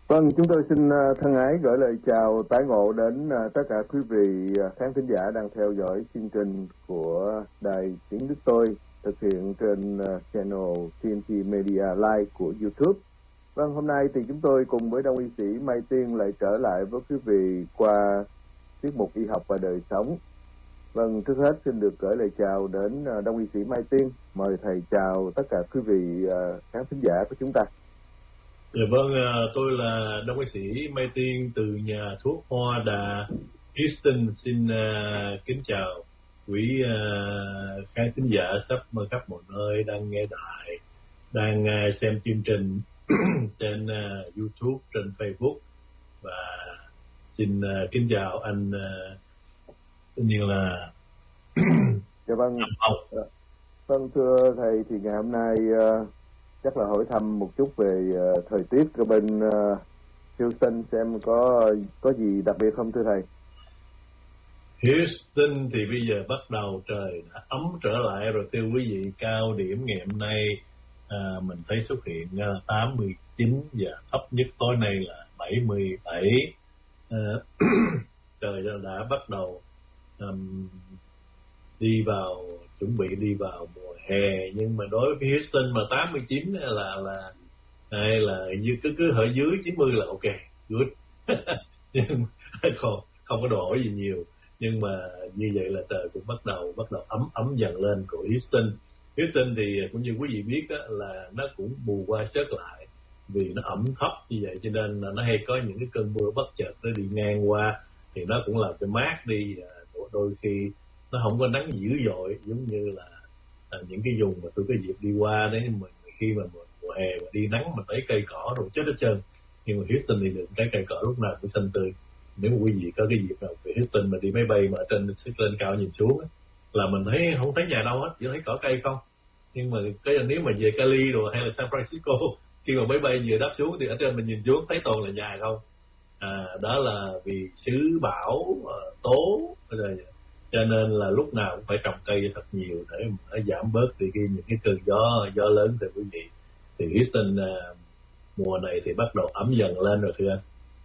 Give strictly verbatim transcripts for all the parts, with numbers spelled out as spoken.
Vâng, chúng tôi xin uh, thân ái gửi lời chào tái ngộ đến uh, tất cả quý vị uh, khán thính giả đang theo dõi chương trình của Đài Tiếng Đức Tôi thực hiện trên uh, channel tê en tê Media Live của YouTube. Vâng, hôm nay thì chúng tôi cùng với Đông y sĩ Mai Tiên lại trở lại với quý vị qua tiết mục Y học và đời sống. Vâng, trước hết xin được gửi lời chào đến uh, Đông y sĩ Mai Tiên. Mời thầy chào tất cả quý vị uh, khán thính giả của chúng ta. Dạ vâng, tôi là Đông y sĩ Mai Tiên từ nhà thuốc Hoa Đà Houston. Xin uh, kính chào quý uh, khán thính giả sắp mơ khắp mọi nơi đang nghe đài, đang uh, xem chương trình trên uh, YouTube, trên Facebook. Và xin uh, kính chào anh uh, tất nhiên là dạ vâng. Vâng, thưa thầy, thì ngày hôm nay uh, chắc là hỏi thăm một chút về uh, thời tiết ở bên uh, Houston, xem có có gì đặc biệt không thưa thầy? Houston thì bây giờ bắt đầu trời đã ấm trở lại rồi thưa quý vị. Cao điểm ngày hôm nay à, mình thấy xuất hiện uh, tám mươi chín và thấp nhất tối nay là bảy mươi bảy. À, trời đã bắt đầu um, đi vào chuẩn bị đi vào mùa hè, nhưng mà đối với Houston mà tám mươi chín là là hay là như cứ cứ ở dưới chín mươi là ok, good. Nhưng không không có đòi hỏi gì nhiều, nhưng mà như vậy là trời cũng bắt đầu bắt đầu ấm ấm dần lên của Houston. Houston thì cũng như quý vị biết đó, là nó cũng bù qua sớt lại vì nó ẩm thấp như vậy, cho nên là nó hay có những cái cơn mưa bất chợt nó đi ngang qua thì nó cũng làm cho mát đi. Đôi khi nó không có nắng dữ dội giống như là à, những cái vùng mà tôi có dịp đi qua đấy, mà khi mà mùa, mùa hè mà đi nắng mà thấy cây cỏ rồi chết hết trơn. Nhưng mà Houston thì được cái cây cỏ lúc nào cũng xanh tươi. Nếu mà quý vị có cái dịp nào về Houston mà đi máy bay mà ở trên lên cao nhìn xuống là mình thấy không thấy nhà đâu hết, chỉ thấy cỏ cây không. Nhưng mà cái nếu mà về Cali rồi hay là San Francisco, khi mà máy bay vừa đáp xuống thì ở trên mình nhìn xuống thấy toàn là nhà không. À, đó là vì xứ bão uh, tố rồi, cho nên là lúc nào cũng phải trồng cây thật nhiều để mà giảm bớt thì khi những cái cơn gió gió lớn từ quý vị. Thì Houston uh, mùa này thì bắt đầu ấm dần lên rồi thưa anh.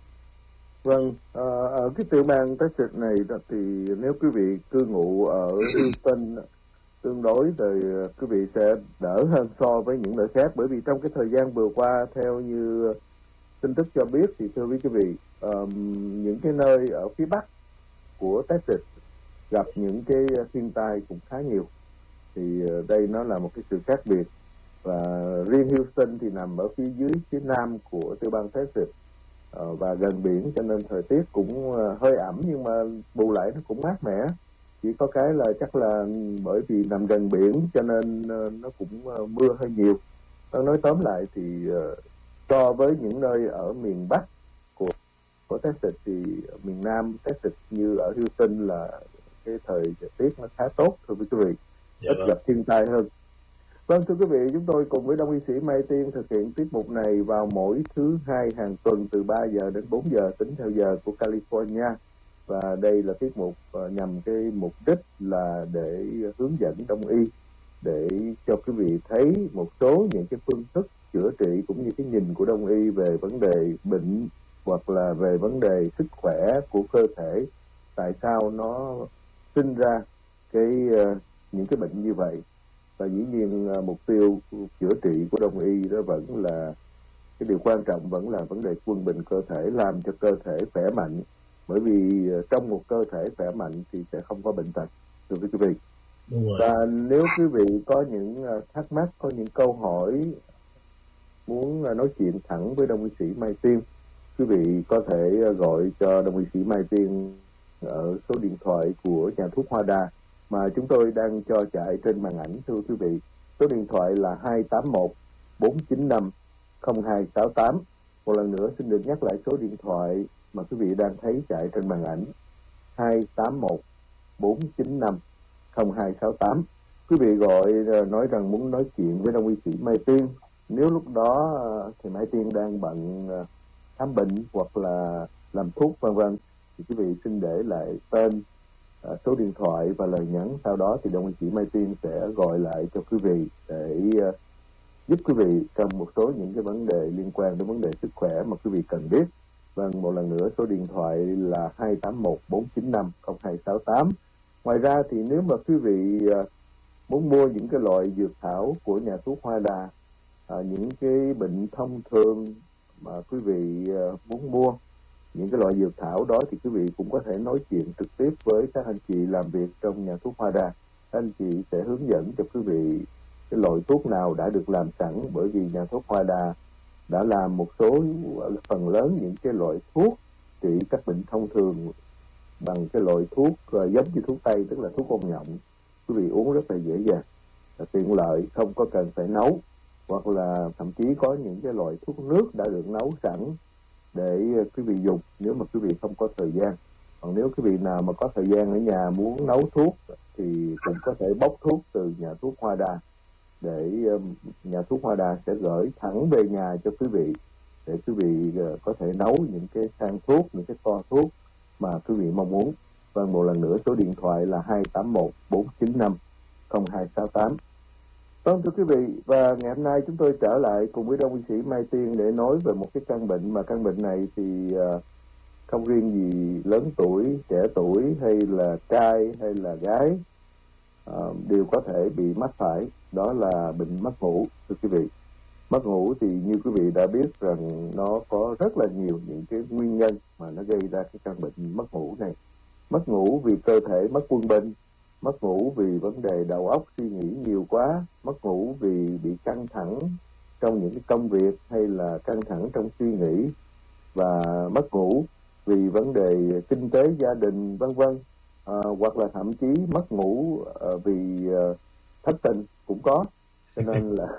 Vâng, à, ở cái tiểu bang Texas này thì nếu quý vị cư ngụ ở Houston tương đối thì quý vị sẽ đỡ hơn so với những nơi khác, bởi vì trong cái thời gian vừa qua theo như tin tức cho biết thì thưa quý vị, um, những cái nơi ở phía bắc của Texas gặp những cái thiên tai cũng khá nhiều. Thì đây nó là một cái sự khác biệt. Và riêng Houston thì nằm ở phía dưới, phía nam của tiểu bang Texas uh, và gần biển, cho nên thời tiết cũng uh, hơi ẩm, nhưng mà bù lại nó cũng mát mẻ. Chỉ có cái là chắc là bởi vì nằm gần biển cho nên uh, nó cũng uh, mưa hơi nhiều. Nói tóm lại thì uh, so với những nơi ở miền bắc của của Texas thì miền nam Texas như ở Houston là cái thời tiết nó khá tốt thưa quý vị, dạ ít vâng. gặp thiên tai hơn. Vâng, thưa quý vị, chúng tôi cùng với Đông y sĩ Mai Tiên thực hiện tiết mục này vào mỗi thứ hai hàng tuần từ ba giờ đến bốn giờ tính theo giờ của California. Và đây là tiết mục uh, nhằm cái mục đích là để hướng dẫn Đông y, để cho quý vị thấy một số những cái phương thức chữa trị cũng như cái nhìn của Đông y về vấn đề bệnh hoặc là về vấn đề sức khỏe của cơ thể, tại sao nó sinh ra cái uh, những cái bệnh như vậy. Và dĩ nhiên uh, mục tiêu chữa trị của Đông y đó vẫn là cái điều quan trọng, vẫn là vấn đề quân bình cơ thể, làm cho cơ thể khỏe mạnh, bởi vì uh, trong một cơ thể khỏe mạnh thì sẽ không có bệnh tật thưa quý vị. Và nếu quý vị có những uh, thắc mắc, có những câu hỏi muốn uh, nói chuyện thẳng với Đông y sĩ Mai Tiên, quý vị có thể uh, gọi cho Đông y sĩ Mai Tiên ở số điện thoại của nhà thuốc Hoa Đà mà chúng tôi đang cho chạy trên màn ảnh thưa quý vị. Số điện thoại là hai tám một bốn chín năm không hai sáu tám. Một lần nữa xin được nhắc lại số điện thoại mà quý vị đang thấy chạy trên màn ảnh: hai tám một bốn chín năm không hai sáu tám. Quý vị gọi nói rằng muốn nói chuyện với Đông y sĩ Mai Tiên. Nếu lúc đó thì Mai Tiên đang bận khám bệnh hoặc là làm thuốc vân vân thì quý vị xin để lại tên, số điện thoại và lời nhắn. Sau đó thì Đông y sĩ Mai Tiên sẽ gọi lại cho quý vị để giúp quý vị trong một số những cái vấn đề liên quan đến vấn đề sức khỏe mà quý vị cần biết. Vâng, một lần nữa số điện thoại là hai tám một bốn chín năm không hai sáu tám. Ngoài ra thì nếu mà quý vị muốn mua những cái loại dược thảo của nhà thuốc Hoa Đà, à, những cái bệnh thông thường mà quý vị uh, muốn mua những cái loại dược thảo đó, thì quý vị cũng có thể nói chuyện trực tiếp với các anh chị làm việc trong nhà thuốc Hoa Đà. Các anh chị sẽ hướng dẫn cho quý vị cái loại thuốc nào đã được làm sẵn, bởi vì nhà thuốc Hoa Đà đã làm một số phần lớn những cái loại thuốc trị các bệnh thông thường bằng cái loại thuốc uh, giống như thuốc tây, tức là thuốc ôn nhộng. Quý vị uống rất là dễ dàng, là tiện lợi, không có cần phải nấu, hoặc là thậm chí có những cái loại thuốc nước đã được nấu sẵn để quý vị dùng nếu mà quý vị không có thời gian. Còn nếu quý vị nào mà có thời gian ở nhà muốn nấu thuốc thì cũng có thể bốc thuốc từ nhà thuốc Hoa Đà, để nhà thuốc Hoa Đà sẽ gửi thẳng về nhà cho quý vị, để quý vị có thể nấu những cái thang thuốc, những cái toa thuốc mà quý vị mong muốn. Vâng, một lần nữa số điện thoại là hai tám một bốn chín năm không hai sáu tám. Vâng, thưa quý vị, và ngày hôm nay chúng tôi trở lại cùng với Đông y sĩ Mai Tiên để nói về một cái căn bệnh mà căn bệnh này thì uh, không riêng gì lớn tuổi, trẻ tuổi hay là trai hay là gái uh, đều có thể bị mắc phải, đó là bệnh mất ngủ. Thưa quý vị, mất ngủ thì như quý vị đã biết rằng nó có rất là nhiều những cái nguyên nhân mà nó gây ra cái căn bệnh mất ngủ này. Mất ngủ vì cơ thể mất quân bình, mất ngủ vì vấn đề đầu óc suy nghĩ nhiều quá, mất ngủ vì bị căng thẳng trong những cái công việc hay là căng thẳng trong suy nghĩ, và mất ngủ vì vấn đề kinh tế gia đình vân vân, à, hoặc là thậm chí mất ngủ à, vì à, thất tình cũng có. Cho nên là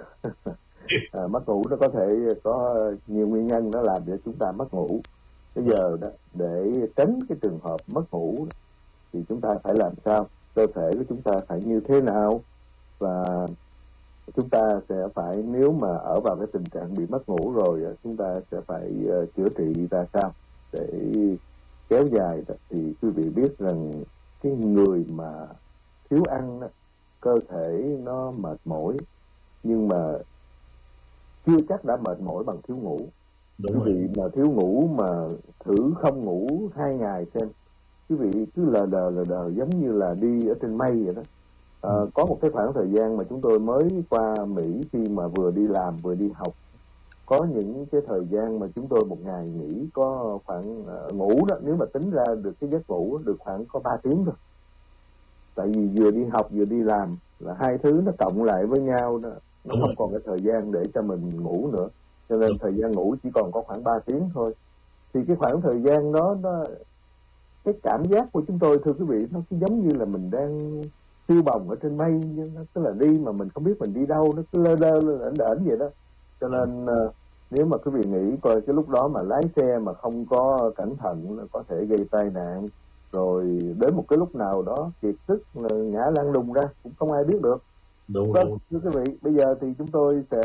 à, mất ngủ nó có thể có nhiều nguyên nhân nó làm cho chúng ta mất ngủ. Bây giờ đó, để tránh cái trường hợp mất ngủ thì chúng ta phải làm sao, cơ thể của chúng ta phải như thế nào, và chúng ta sẽ phải, nếu mà ở vào cái tình trạng bị mất ngủ rồi, chúng ta sẽ phải uh, chữa trị ra sao để kéo dài. Thì quý vị biết rằng cái người mà thiếu ăn đó, cơ thể nó mệt mỏi, nhưng mà chưa chắc đã mệt mỏi bằng thiếu ngủ. Quý vị mà thiếu ngủ mà thử không ngủ hai ngày xem, quý vị cứ lờ đờ lờ đờ giống như là đi ở trên mây vậy đó. À, có một cái khoảng thời gian mà chúng tôi mới qua Mỹ, khi mà vừa đi làm vừa đi học, có những cái thời gian mà chúng tôi một ngày nghỉ có khoảng uh, ngủ đó, nếu mà tính ra được cái giấc ngủ được khoảng có ba tiếng thôi. Tại vì vừa đi học vừa đi làm là hai thứ nó cộng lại với nhau đó, nó Đúng không rồi. còn cái thời gian để cho mình ngủ nữa, cho nên Đúng. thời gian ngủ chỉ còn có khoảng ba tiếng thôi. Thì cái khoảng thời gian đó, nó cái cảm giác của chúng tôi, thưa quý vị, nó cứ giống như là mình đang phiêu bồng ở trên mây, nó tức là đi mà mình không biết mình đi đâu, nó cứ lơ lơ lởn đởn vậy đó. Cho nên uh, nếu mà quý vị nghĩ coi cái lúc đó mà lái xe mà không có cẩn thận, nó có thể gây tai nạn, rồi đến một cái lúc nào đó kiệt sức ngã lăn đùng ra cũng không ai biết được. Đúng, Vâng, đúng. thưa quý vị, bây giờ thì chúng tôi sẽ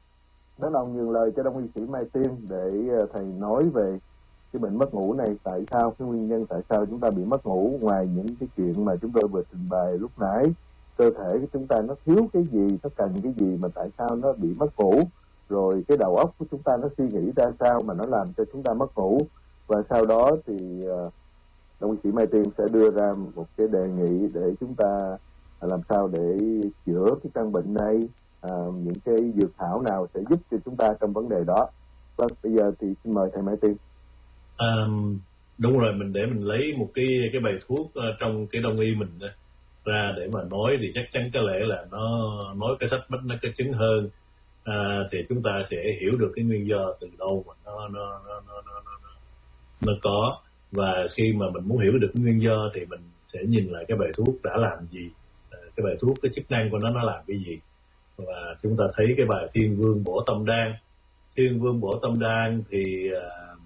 bắt đầu nhường lời cho Đông y sĩ Mai Tiên để thầy nói về cái bệnh mất ngủ này, tại sao, cái nguyên nhân tại sao chúng ta bị mất ngủ, ngoài những cái chuyện mà chúng tôi vừa trình bày lúc nãy, cơ thể của chúng ta nó thiếu cái gì, nó cần cái gì mà tại sao nó bị mất ngủ, rồi cái đầu óc của chúng ta nó suy nghĩ ra sao mà nó làm cho chúng ta mất ngủ, và sau đó thì uh, Đông y sĩ Mai Tiên sẽ đưa ra một cái đề nghị để chúng ta làm sao để chữa cái căn bệnh này, à, những cái dược thảo nào sẽ giúp cho chúng ta trong vấn đề đó. Vâng, bây giờ thì xin mời thầy Mai Tiên. À, đúng rồi, mình để mình lấy một cái cái bài thuốc uh, trong cái đông y mình uh, ra để mà nói, thì chắc chắn có lẽ là nó nói cái sách bách nó cái chứng hơn, à, thì chúng ta sẽ hiểu được cái nguyên do từ đâu mà nó nó nó nó nó, nó, nó có. Và khi mà mình muốn hiểu được cái nguyên do thì mình sẽ nhìn lại cái bài thuốc đã làm gì, à, cái bài thuốc, cái chức năng của nó nó làm cái gì. Và chúng ta thấy cái bài Thiên Vương Bổ Tâm Đan. Thiên Vương Bổ Tâm Đan thì uh,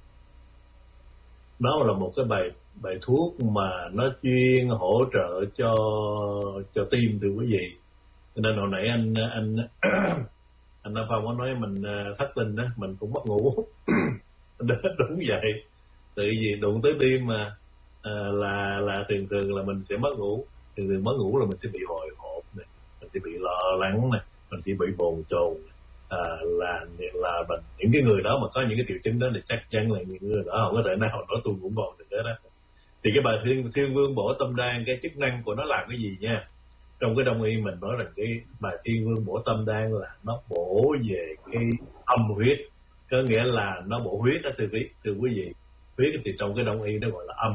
nó là một cái bài bài thuốc mà nó chuyên hỗ trợ cho cho tim, thưa quý vị. Cho nên hồi nãy anh anh anh Nam Phong có nói mình thất tình đó, mình cũng mất ngủ. Đúng vậy, tự vì đụng tới tim mà à, là là thường thường là mình sẽ mất ngủ, thường thường mất ngủ là mình sẽ bị hồi hộp này, mình sẽ bị lo lắng này, mình chỉ bị bồn chồn, à, là là mình, những cái người đó mà có những cái triệu chứng đó thì chắc chắn là những người đó không có thể nào nói tôi ngủ ngon được đó. Thì cái bài thiên thiên vương bổ tâm đan, cái chức năng của nó làm cái gì nha? Trong cái đông y mình nói rằng cái bài thiên vương bổ tâm đan là nó bổ về cái âm huyết, có nghĩa là nó bổ huyết đó, thưa quý thưa quý vị. Huyết thì trong cái đông y nó gọi là âm.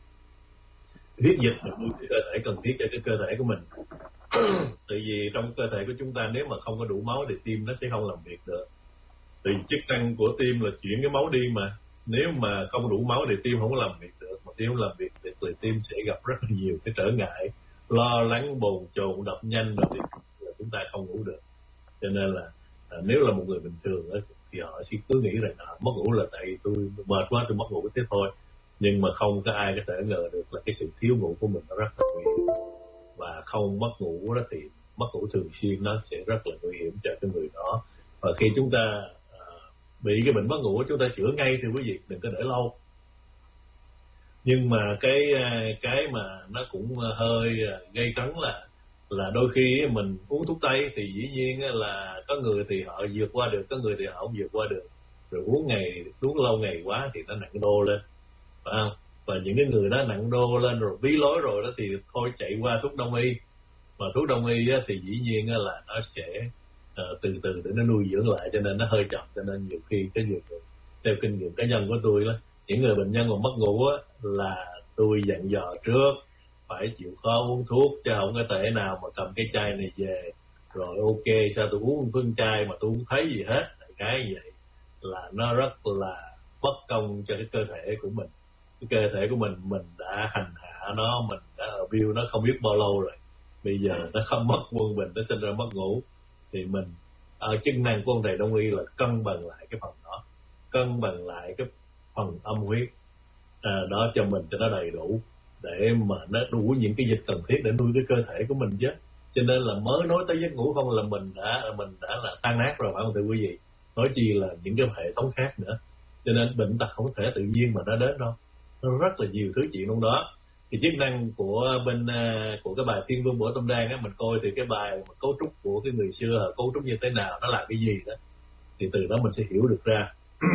Huyết dịch là cái cơ thể cần thiết cho cái cơ thể của mình. Tại vì trong cơ thể của chúng ta nếu mà không có đủ máu thì tim nó sẽ không làm việc được. Thì chức năng của tim là chuyển cái máu đi mà. Nếu mà không đủ máu thì tim không có làm việc được, mà tim không làm việc được thì tim sẽ gặp rất là nhiều cái trở ngại, lo lắng, bồn chồn, đập nhanh, rồi thì là chúng ta không ngủ được. Cho nên là à, nếu là một người bình thường á, thì họ sẽ cứ nghĩ rằng à, mất ngủ là tại vì tôi mệt quá tôi mất ngủ thế thôi. Nhưng mà không có ai có thể ngờ được là cái sự thiếu ngủ của mình nó rất là nguy hiểm, và không mất ngủ đó thì mất ngủ thường xuyên nó sẽ rất là nguy hiểm cho cái người đó. Và khi chúng ta à, bị cái bệnh mất ngủ chúng ta chữa ngay thì quý vị đừng có để lâu. Nhưng mà cái cái mà nó cũng hơi gây cấn là là đôi khi mình uống thuốc tây thì dĩ nhiên là có người thì họ vượt qua được, có người thì họ không vượt qua được. Rồi uống ngày uống lâu ngày quá thì nó nặng đô lên, phải không? Và những cái người đó nặng đô lên rồi bí lối rồi đó thì thôi chạy qua thuốc đông y. Mà thuốc đông y thì dĩ nhiên là nó sẽ uh, từ từ để nó nuôi dưỡng lại, cho nên nó hơi chậm. Cho nên nhiều khi cái nhiều người, theo kinh nghiệm cá nhân của tôi đó, những người bệnh nhân mà mất ngủ á, là tôi dặn dò trước phải chịu khó uống thuốc, chứ không có thể nào mà cầm cái chai này về rồi ok sao tôi uống phương chai mà tôi không thấy gì hết. Cái vậy là nó rất là bất công cho cái cơ thể của mình. Cái cơ thể của mình mình đã hành hạ nó, mình đã abuse nó không biết bao lâu rồi, bây giờ nó không mất quân bình, nó sinh ra mất ngủ. Thì mình ở chức năng của ông thầy đông y là cân bằng lại cái phần đó, cân bằng lại cái phần âm huyết à, đó cho mình cho nó đầy đủ, để mà nó đủ những cái dịch cần thiết để nuôi cái cơ thể của mình chứ. Cho nên là mới nói tới giấc ngủ không là mình đã mình đã là tan nát rồi, phải không thưa quý vị? Nói chi là những cái hệ thống khác nữa. Cho nên bệnh tật không thể tự nhiên mà nó đến đâu, nó rất là nhiều thứ chuyện trong đó. Thì chức năng của bên của cái bài Thiên Vương Bổ Tâm Đan á, mình coi thì cái bài mà cấu trúc của cái người xưa cấu trúc như thế nào, nó làm cái gì đó, thì từ đó mình sẽ hiểu được ra.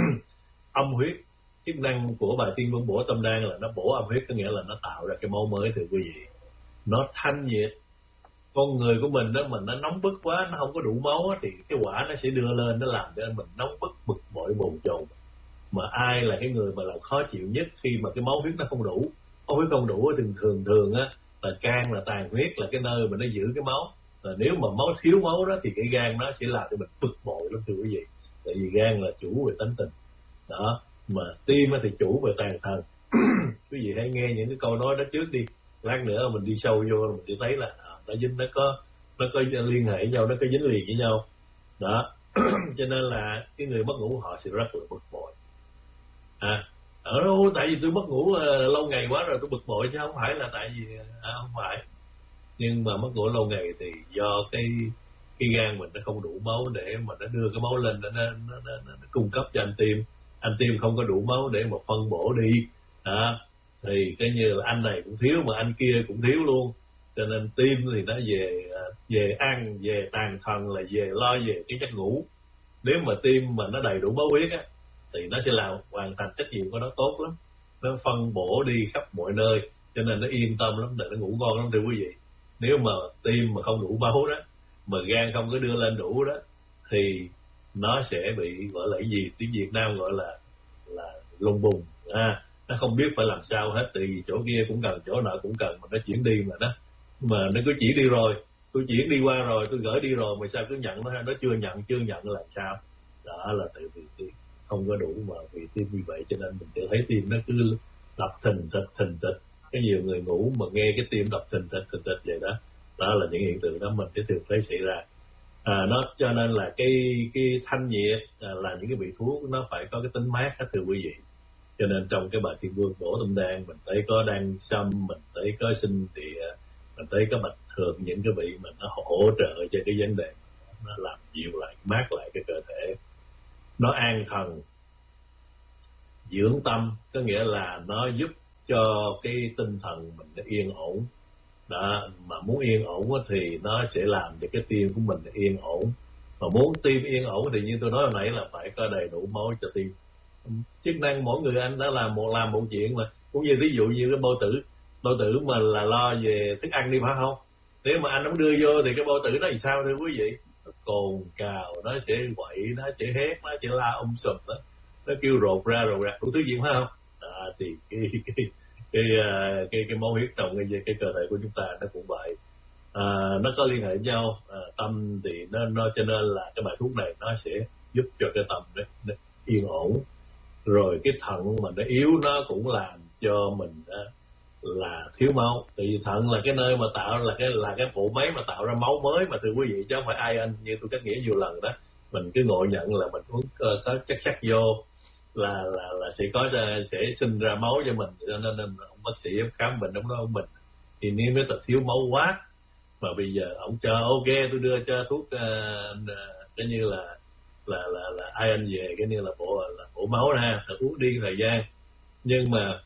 Âm huyết, chức năng của bài Thiên Vương Bổ Tâm Đan là nó bổ âm huyết, có nghĩa là nó tạo ra cái máu mới thưa quý vị. Nó thanh nhiệt. Con người của mình đó mình nó nóng bức quá, nó không có đủ máu thì cái quả nó sẽ đưa lên, nó làm cho mình nóng bức, bực bội, bồn chồn. Mà ai là cái người mà làm khó chịu nhất khi mà cái máu huyết nó không đủ? Máu huyết không đủ thường thường thường á là can, là tàn huyết, là cái nơi mà nó giữ cái máu. Và nếu mà máu thiếu máu đó thì cái gan nó sẽ làm cho mình bực bội lắm thưa quý vị. Tại vì gan là chủ về tánh tình đó, mà tim thì chủ về tàn thần. Quý vị hãy nghe những cái câu nói đó trước đi, lát nữa mình đi sâu vô mình sẽ thấy là à, nó dính, nó có nó có liên hệ với nhau, nó có dính liền với nhau đó. Cho nên là cái người mất ngủ họ sẽ rất là bực bội. À, ở đâu tại vì tôi mất ngủ uh, lâu ngày quá rồi tôi bực bội, chứ không phải là tại vì à, không phải. Nhưng mà mất ngủ lâu ngày thì do cái cái gan mình nó không đủ máu để mà nó đưa cái máu lên, nó, nó, nó, nó, nó cung cấp cho anh tim. Anh tim không có đủ máu để mà phân bổ đi à, thì cái như là anh này cũng thiếu mà anh kia cũng thiếu luôn. Cho nên tim thì nó về về ăn, về tàn thần, là về lo về cái giấc ngủ. Nếu mà tim mà nó đầy đủ máu huyết á thì nó sẽ làm hoàn thành trách nhiệm của nó tốt lắm, nó phân bổ đi khắp mọi nơi, cho nên nó yên tâm lắm để nó ngủ ngon lắm thưa quý vị. Nếu mà tim mà không đủ máu đó, mà gan không có đưa lên đủ đó, thì nó sẽ bị gọi là cái gì, tiếng Việt Nam gọi là là lùng bùng à, nó không biết phải làm sao hết. Tại vì chỗ kia cũng cần, chỗ nọ cũng cần, mà nó chuyển đi mà nó mà nó cứ chuyển đi rồi, tôi chuyển đi qua rồi, tôi gửi đi rồi mà sao cứ nhận nó, nó chưa nhận chưa nhận là sao? Đó là tại vì tim không có đủ, mà vì tim như vậy cho nên mình sẽ thấy tim nó cứ đập thình thịch thình thịch. Cái nhiều người ngủ mà nghe cái tim đập thình thịch thình thịch vậy đó, đó là những hiện tượng đó mình sẽ thường thấy xảy ra. À, nó cho nên là cái cái thanh nhiệt à, là những cái vị thuốc nó phải có cái tính mát hết thưa quý vị. Cho nên trong cái bài Thiên Vương Bổ Tâm Đan mình thấy có đan sâm, mình thấy có sinh địa, mình thấy có bạch thường, những cái vị mình nó hỗ trợ cho cái vấn đề nó làm dịu lại, mát lại cái cơ thể, nó an thần dưỡng tâm, có nghĩa là nó giúp cho cái tinh thần mình nó yên ổn đó, mà muốn yên ổn thì nó sẽ làm cho cái tim của mình yên ổn. Mà muốn tim yên ổn thì như tôi nói hồi nãy là phải có đầy đủ máu cho tim. Chức năng mỗi người anh đã làm một làm một chuyện mà cũng như ví dụ như cái bao tử bao tử mà là lo về thức ăn đi phải không? Nếu mà anh không đưa vô thì cái bao tử nó làm sao thưa quý vị? Nó cồn cào, nó sẽ quậy, nó sẽ hét, nó sẽ la um sùm đó, nó kêu rột ra rột ra đủ thứ gì phải không? À, thì cái cái cái cái, cái, cái máu huyết trong cái, cái cơ thể của chúng ta nó cũng vậy. À, nó có liên hệ với nhau. À, tâm thì nó, nó cho nên là cái bài thuốc này nó sẽ giúp cho cái tâm nó, nó yên ổn. Rồi cái thận mà nó yếu nó cũng làm cho mình đó, là thiếu máu. Tại vì thận là cái nơi mà tạo là cái là cái bộ máy mà tạo ra máu mới mà thưa quý vị, chứ không phải ai anh như tôi cách nghĩa nhiều lần đó. Mình cứ ngộ nhận là mình uống uh, có chất sắt vô là là là sẽ có sẽ sinh ra máu cho mình, cho nên, nên ông bác sĩ khám bệnh ông nói ông mình thì nếu mới thật thiếu máu quá mà bây giờ ông cho ok tôi đưa cho thuốc uh, cái như là là là là ai anh về cái như là bộ là bộ máu ra phải uống đi thời gian, nhưng mà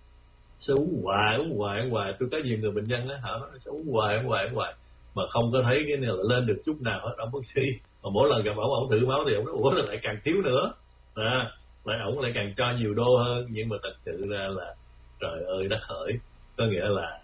sẽ uống hoài uống hoài uống hoài. Tôi có nhiều người bệnh nhân á họ nói sẽ uống hoài uống hoài uống hoài mà không có thấy cái này là lên được chút nào hết. Ông bác sĩ mà mỗi lần gặp ông ông thử máu thì ông nói ủa là lại càng thiếu nữa à, lại ổng lại càng cho nhiều đô hơn. Nhưng mà thật sự ra là trời ơi đất hỡi, có nghĩa là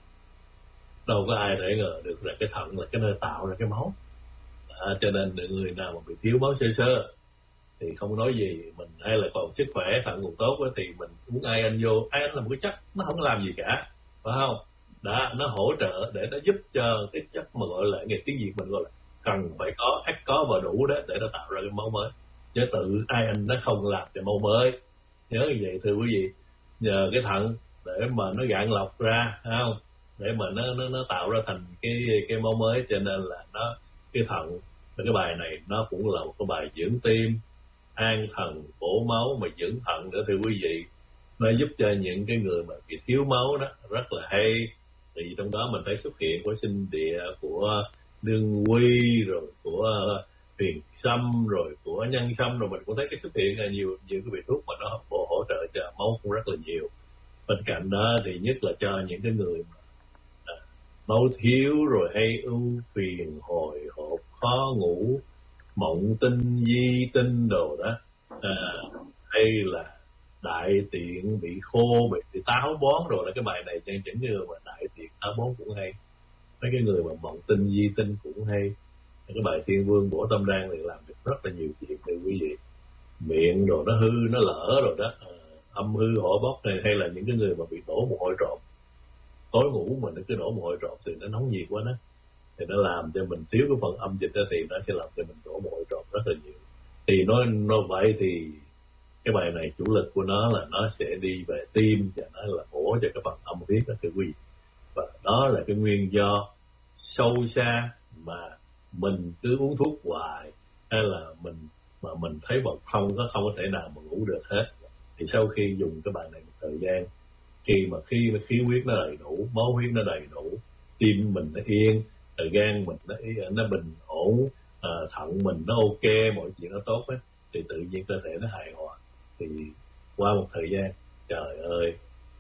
đâu có ai để ngờ được là cái thận là cái nơi tạo ra cái máu à, cho nên người nào mà bị thiếu máu sơ sơ thì không nói gì mình, hay là còn sức khỏe thận còn tốt quá thì mình uống ai anh vô. Ai anh là một cái chất nó không làm gì cả phải không, đó nó hỗ trợ để nó giúp cho cái chất mà gọi là nghe tiếng Việt mình gọi là cần phải có ắt có và đủ đó để nó tạo ra cái máu mới, chứ tự ai anh nó không làm cho máu mới. Nhớ như vậy thưa quý vị, nhờ cái thận để mà nó gạn lọc ra không, để mà nó nó nó tạo ra thành cái cái máu mới, cho nên là nó cái thận cái bài này nó cũng là một cái bài dưỡng tim, an thần bổ máu mà dưỡng thận nữa thưa quý vị. Nó giúp cho những cái người mà bị thiếu máu đó rất là hay. Thì trong đó mình thấy xuất hiện của sinh địa, của đương quy, rồi của huyền sâm, rồi của nhân sâm, rồi mình cũng thấy cái xuất hiện là nhiều nhiều cái vị thuốc mà nó bổ hỗ trợ cho máu cũng rất là nhiều. Bên cạnh đó thì nhất là cho những cái người mà à, máu thiếu rồi hay ưu phiền hồi hộp khó ngủ mộng tinh di tinh đồ đó à, hay là đại tiện bị khô bị, bị táo bón rồi, là cái bài này cho những người mà đại tiện táo bón cũng hay. Mấy cái người mà mộng tinh di tinh cũng hay. Cái bài Thiên Vương Bổ Tâm Đan thì làm được rất là nhiều chuyện từ quý vị. Miệng rồi nó hư nó lỡ rồi đó à, âm hư hỏa bốc này, hay là những cái người mà bị đổ mồ hôi trộm, tối ngủ mà nó cứ đổ mồ hôi trộm thì nó nóng nhiệt quá đó, thì nó làm cho mình thiếu cái phần âm dịch đó, thì nó sẽ làm cho mình đổ mồ hôi trộm rất là nhiều. Thì nói nói vậy thì cái bài này chủ lực của nó là nó sẽ đi về tim và nó là bổ cho cái phần âm huyết đó thưa quý vị. Và đó là cái nguyên do sâu xa mà mình cứ uống thuốc hoài, hay là mình mà mình thấy bật không có không có thể nào mà ngủ được hết. Thì sau khi dùng cái bài này một thời gian, khi mà khi mà khí huyết nó đầy đủ, máu huyết nó đầy đủ, tim mình nó yên, thời gian mình nó nó bình ổn, à, thận mình nó ok, mọi chuyện nó tốt ấy, thì tự nhiên cơ thể nó hài hòa. Thì qua một thời gian, trời ơi,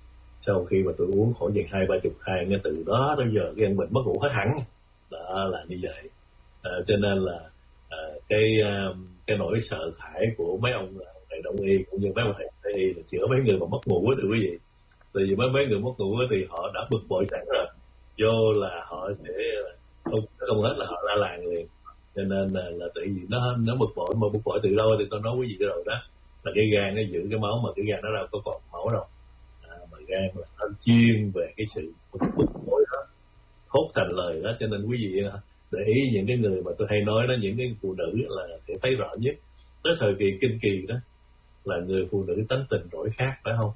sau khi mà tôi uống khoảng chừng hai ba chục hai, ngay từ đó tới giờ cái bệnh mất ngủ hết hẳn. Đó là như vậy. À, cho nên là à, cái cái nỗi sợ hãi của mấy ông thầy đông y cũng như mấy ông thầy tây y là chữa mấy người mà mất ngủ đó, thưa quý vị. Tại vì mấy mấy người mất ngủ thì họ đã bực bội sẵn rồi, vô là họ sẽ không không hết là họ la làng liền. Cho nên là, là tự vì nó nó bực bội, mà bực bội từ đâu thì tôi nói quý vị rồi đó, là cái gan nó giữ cái máu, mà cái gan nó đâu có còn máu đâu. À, mà gan là nó chuyên về cái sự bực bội đó, thốt thành lời đó. Cho nên quý vị để ý những cái người mà tôi hay nói đó, những cái phụ nữ là sẽ thấy rõ nhất tới thời kỳ kinh kỳ đó là người phụ nữ tánh tình đổi khác, phải không?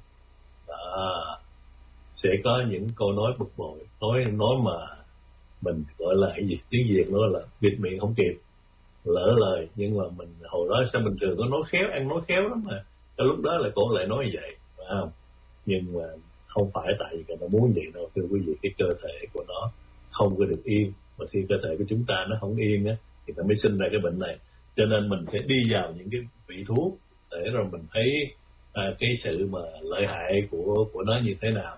Đó, sẽ có những câu nói bực bội, nói nói mà mình gọi là cái gì, tiếng Việt nữa là bịt miệng không kịp, lỡ lời. Nhưng mà mình hồi đó sao bình thường có nói khéo, ăn nói khéo lắm mà cái lúc đó là cô lại nói như vậy, phải không? Nhưng mà không phải tại vì nó muốn vậy đâu thưa quý vị. Cái cơ thể của nó không có được yên, mà khi cơ thể của chúng ta nó không yên á thì nó mới sinh ra cái bệnh này. Cho nên mình sẽ đi vào những cái vị thuốc để rồi mình thấy à, cái sự mà lợi hại của của nó như thế nào.